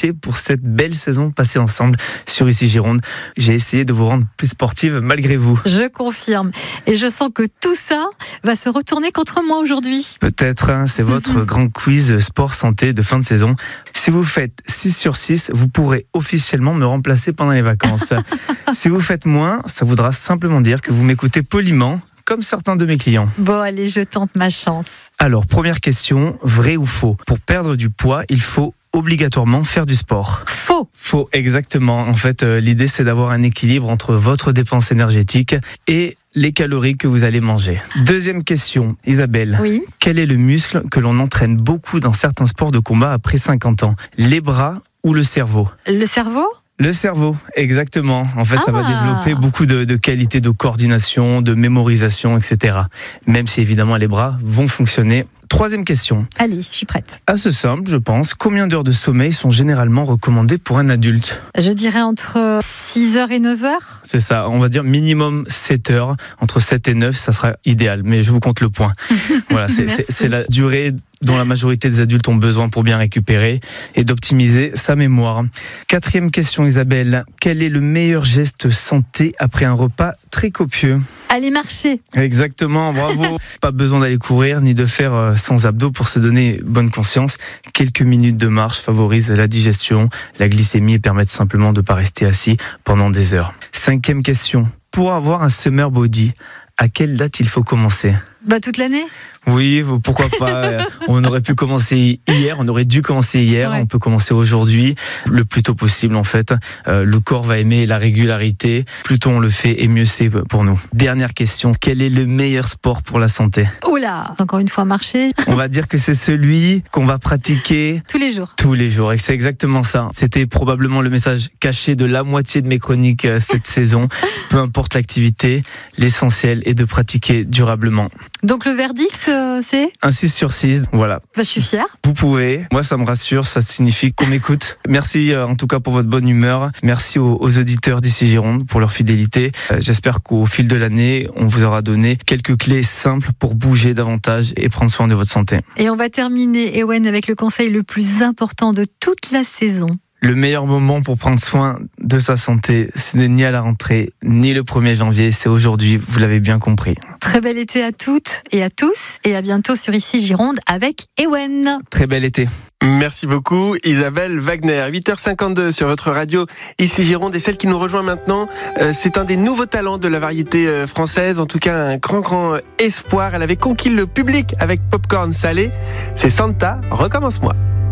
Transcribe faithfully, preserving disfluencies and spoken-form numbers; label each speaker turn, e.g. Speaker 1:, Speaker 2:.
Speaker 1: remercier pour cette belle saison passée ensemble sur Ici Gironde. J'ai essayé de vous rendre plus sportive malgré vous.
Speaker 2: Je confirme. Et je sens que tout ça va se retourner contre moi aujourd'hui.
Speaker 1: Peut-être, hein, c'est votre grand quiz sport-santé de fin de saison. Si vous faites six sur six, vous pourrez officiellement me remplacer pendant les vacances. Si vous faites moins, ça voudra simplement dire que vous m'écoutez poliment, comme certains de mes clients.
Speaker 2: Bon, allez, je tente ma chance.
Speaker 1: Alors, première question, vrai ou faux ? Pour perdre du poids, il faut obligatoirement faire du sport.
Speaker 2: Faux.
Speaker 1: Faux, exactement. En fait, euh, l'idée, c'est d'avoir un équilibre entre votre dépense énergétique et les calories que vous allez manger. Deuxième question, Isabelle.
Speaker 2: Oui.
Speaker 1: Quel est le muscle que l'on entraîne beaucoup dans certains sports de combat après cinquante ans ? Les bras ou le cerveau ?
Speaker 2: Le cerveau ?
Speaker 1: Le cerveau, exactement. En fait,
Speaker 2: ah.
Speaker 1: ça va développer beaucoup de, de qualités de coordination, de mémorisation, et cetera. Même si évidemment les bras vont fonctionner. Troisième question.
Speaker 2: Allez, je suis prête.
Speaker 1: Assez simple, je pense. Combien d'heures de sommeil sont généralement recommandées pour un adulte ?
Speaker 2: Je dirais entre six heures et neuf heures.
Speaker 1: C'est ça, on va dire minimum sept heures. Entre sept et neuf, ça sera idéal. Mais je vous compte le point. Voilà, c'est, c'est, c'est la durée dont la majorité des adultes ont besoin pour bien récupérer et d'optimiser sa mémoire. Quatrième question, Isabelle. Quel est le meilleur geste santé après un repas très copieux ?
Speaker 2: Aller marcher.
Speaker 1: Exactement, bravo. Pas besoin d'aller courir ni de faire euh, sans abdos pour se donner bonne conscience. Quelques minutes de marche favorisent la digestion, la glycémie et permettent simplement de ne pas rester assis pendant des heures. Cinquième question. Pour avoir un summer body, à quelle date il faut commencer ?
Speaker 2: Bah toute l'année ?
Speaker 1: Oui, pourquoi pas. On aurait pu commencer hier, on aurait dû commencer hier,
Speaker 2: ouais.
Speaker 1: On peut commencer aujourd'hui, le plus tôt possible en fait. Euh, le corps va aimer la régularité, plus tôt on le fait et mieux c'est pour nous. Dernière question, quel est le meilleur sport pour la santé ?
Speaker 2: Oula, encore une fois marcher.
Speaker 1: On va dire que c'est celui qu'on va pratiquer
Speaker 2: tous les jours.
Speaker 1: Tous les jours, et c'est exactement ça. C'était probablement le message caché de la moitié de mes chroniques cette saison. Peu importe l'activité, l'essentiel est de pratiquer durablement.
Speaker 2: Donc le verdict, euh, c'est ?
Speaker 1: Un six sur six, voilà.
Speaker 2: Bah, je suis fière.
Speaker 1: Vous pouvez, moi ça me rassure, ça signifie qu'on m'écoute. Merci euh, en tout cas pour votre bonne humeur. Merci aux, aux auditeurs d'Ici Gironde pour leur fidélité. Euh, j'espère qu'au fil de l'année, on vous aura donné quelques clés simples pour bouger davantage et prendre soin de votre santé.
Speaker 2: Et on va terminer, Ewen, avec le conseil le plus important de toute la saison.
Speaker 1: Le meilleur moment pour prendre soin de sa santé, ce n'est ni à la rentrée, ni le premier janvier, c'est aujourd'hui, vous l'avez bien compris.
Speaker 2: Très bel été à toutes et à tous, et à bientôt sur Ici Gironde avec Ewen.
Speaker 1: Très bel été.
Speaker 3: Merci beaucoup Isabelle Wagner. huit heures cinquante-deux sur votre radio Ici Gironde, et celle qui nous rejoint maintenant, euh, c'est un des nouveaux talents de la variété euh, française, en tout cas un grand grand espoir. Elle avait conquis le public avec Popcorn Salé. C'est Santa, recommence-moi.